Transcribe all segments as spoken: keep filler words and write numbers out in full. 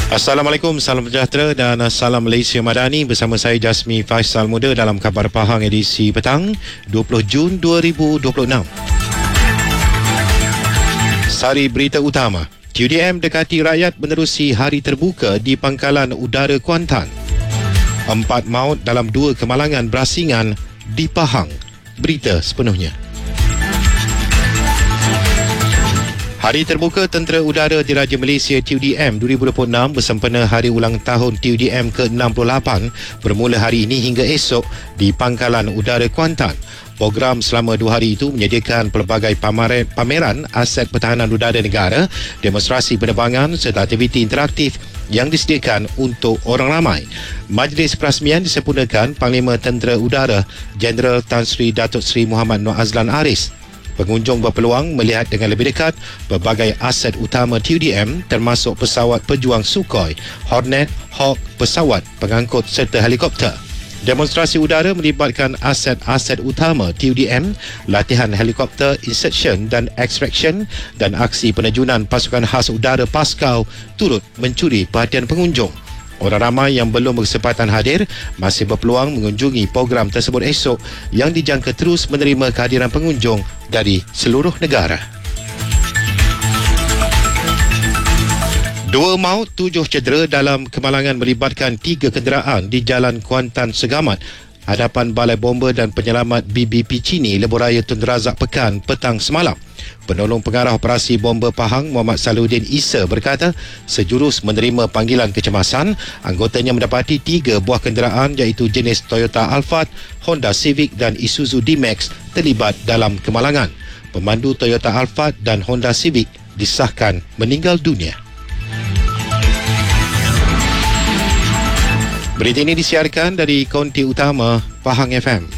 Assalamualaikum, salam sejahtera dan salam Malaysia Madani. Bersama saya Jasmi Faisal Muda dalam Khabar Pahang edisi petang dua puluh Jun dua ribu dua puluh enam. Sari berita utama. T U D M dekati rakyat menerusi hari terbuka di Pangkalan Udara Kuantan. Empat maut dalam dua kemalangan berasingan di Pahang. Berita sepenuhnya. Hari Terbuka Tentera Udara Diraja Malaysia T U D M dua ribu dua puluh enam bersempena Hari Ulang Tahun T U D M ke enam puluh lapan bermula hari ini hingga esok di Pangkalan Udara Kuantan. Program selama dua hari itu menyediakan pelbagai pameran, pameran aset pertahanan udara negara, demonstrasi penerbangan serta aktiviti interaktif yang disediakan untuk orang ramai. Majlis perasmian disempurnakan Panglima Tentera Udara Jeneral Tan Sri Datuk Seri Muhammad Noor Azlan Aris. Pengunjung berpeluang melihat dengan lebih dekat berbagai aset utama T U D M termasuk pesawat pejuang Sukhoi, Hornet, Hawk, pesawat pengangkut serta helikopter. Demonstrasi udara melibatkan aset-aset utama T U D M, latihan helikopter insertion dan extraction dan aksi penerjunan pasukan khas udara Paskau turut mencuri perhatian pengunjung. Orang ramai yang belum berkesempatan hadir masih berpeluang mengunjungi program tersebut esok yang dijangka terus menerima kehadiran pengunjung dari seluruh negara. Dua maut, tujuh cedera dalam kemalangan melibatkan tiga kenderaan di Jalan Kuantan Segamat, hadapan Balai Bomba dan Penyelamat B B P Chini, Lebuhraya Tun Razak Pekan petang semalam. Penolong Pengarah Operasi Bomba Pahang Muhammad Saluddin Isa berkata sejurus menerima panggilan kecemasan, anggotanya mendapati tiga buah kenderaan iaitu jenis Toyota Alphard, Honda Civic dan Isuzu D-Max terlibat dalam kemalangan. Pemandu Toyota Alphard dan Honda Civic disahkan meninggal dunia. Berita ini disiarkan dari Konti Utama Pahang F M.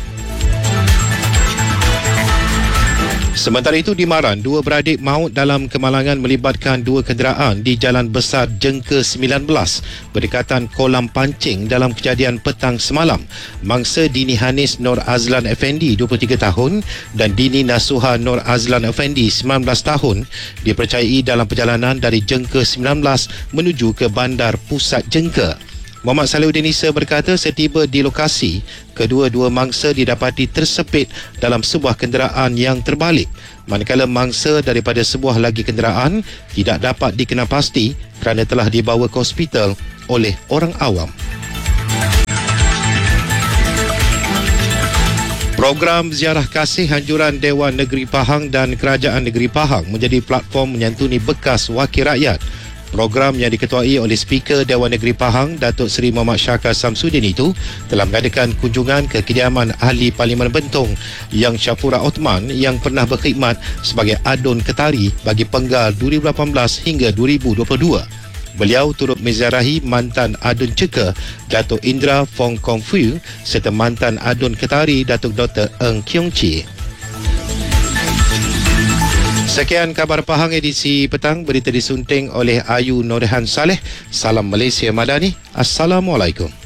Sementara itu di Maran, dua beradik maut dalam kemalangan melibatkan dua kenderaan di Jalan Besar Jengka sembilan belas berdekatan kolam pancing dalam kejadian petang semalam. Mangsa Dini Hanis Noor Azlan Effendi dua puluh tiga tahun dan Dini Nasuha Noor Azlan Effendi sembilan belas tahun dipercayai dalam perjalanan dari Jengka sembilan belas menuju ke Bandar Pusat Jengka. Muhammad Saluddin Isa berkata setiba di lokasi, kedua-dua mangsa didapati tersepit dalam sebuah kenderaan yang terbalik, manakala mangsa daripada sebuah lagi kenderaan tidak dapat dikenal pasti kerana telah dibawa ke hospital oleh orang awam. Program Ziarah Kasih Anjuran Dewan Negeri Pahang dan Kerajaan Negeri Pahang menjadi platform menyantuni bekas wakil rakyat. Program yang diketuai oleh Speaker Dewan Negeri Pahang Datuk Seri Muhammad Syakar Samsudin itu telah mengadakan kunjungan ke kediaman Ahli Parlimen Bentong Yang Syafura Othman yang pernah berkhidmat sebagai Adun Ketari bagi penggal dua ribu lapan belas hingga dua ribu dua puluh dua. Beliau turut menziarahi mantan Adun Ceka Datuk Indra Fong Kong Fu serta mantan Adun Ketari Datuk Doktor Eng Kiong Chee. Sekian Khabar Pahang edisi petang, berita disunting oleh Ayu Norehan Saleh. Salam Malaysia Madani. Assalamualaikum.